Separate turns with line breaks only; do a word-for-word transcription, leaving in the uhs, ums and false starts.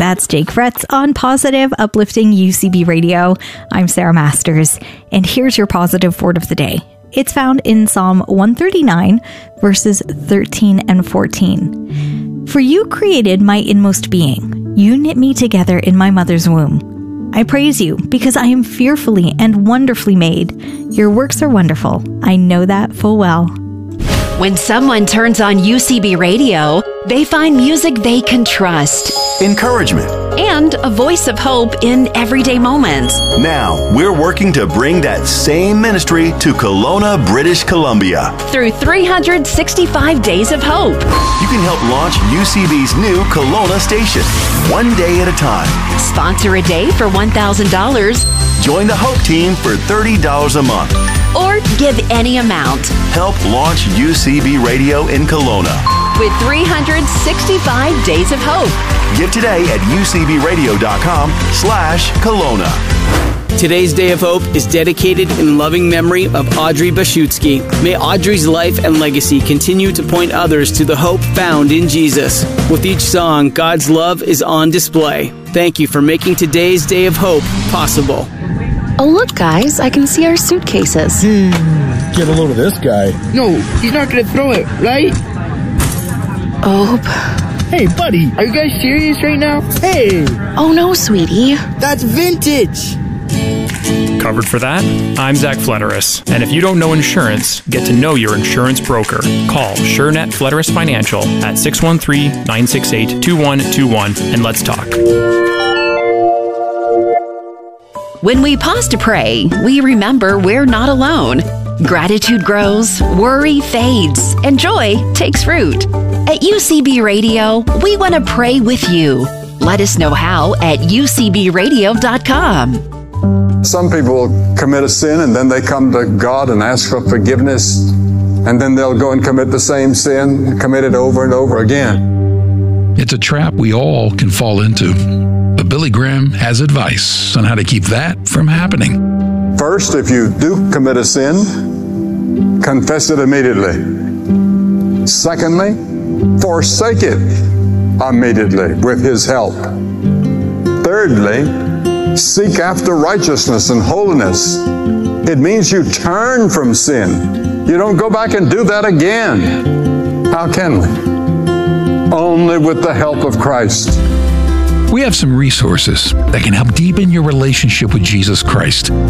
That's Jake Fretz on Positive Uplifting U C B Radio. I'm Sarah Masters, and here's your positive word of the day. It's found in Psalm one thirty-nine, verses thirteen and fourteen. For you created my inmost being. You knit me together in my mother's womb. I praise you because I am fearfully and wonderfully made. Your works are wonderful. I know that full well.
When someone turns on U C B Radio, they find music they can trust,
encouragement,
and a voice of hope in everyday moments.
Now, we're working to bring that same ministry to Kelowna, British Columbia.
Through three hundred sixty-five Days of Hope.
You can help launch U C B's new Kelowna station, one day at a time.
Sponsor a day for one thousand dollars.
Join the Hope team for thirty dollars a month.
Or give any amount.
Help launch U C B Radio in Kelowna.
With three hundred sixty-five Days of Hope.
Give today at ucbradio.com slash Kelowna.
Today's Day of Hope is dedicated in loving memory of Audrey Bashutsky. May Audrey's life and legacy continue to point others to the hope found in Jesus. With each song, God's love is on display. Thank you for making today's Day of Hope possible.
Oh, look, guys, I can see our suitcases.
Hmm, get a load of this guy.
No, he's not gonna throw it, right?
Oh.
Hey, buddy, are you guys serious right now? Hey!
Oh, no, sweetie.
That's vintage!
Covered for that? I'm Zach Flederis, and if you don't know insurance, get to know your insurance broker. Call SureNet Flederis Financial at six one three, nine six eight, two one two one and let's talk.
When we pause to pray, we remember we're not alone. Gratitude grows, worry fades, and joy takes root. At U C B Radio, we want to pray with you. Let us know how at u c b radio dot com.
Some people commit a sin and then they come to God and ask for forgiveness, and then they'll go and commit the same sin, commit it over and over again.
It's a trap we all can fall into. But Billy Graham has advice on how to keep that from happening.
First, if you do commit a sin, confess it immediately. Secondly, forsake it immediately with His help. Thirdly, seek after righteousness and holiness. It means you turn from sin. You don't go back and do that again. How can we? Only with the help of Christ.
We have some resources that can help deepen your relationship with Jesus Christ.